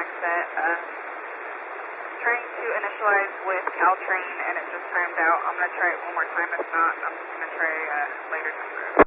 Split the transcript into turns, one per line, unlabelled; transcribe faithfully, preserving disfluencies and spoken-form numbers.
max set. Uh, trying to initialize with Caltrain and it just timed out. I'm going to try it one more time. If not, I'm just going to try uh, later down the road.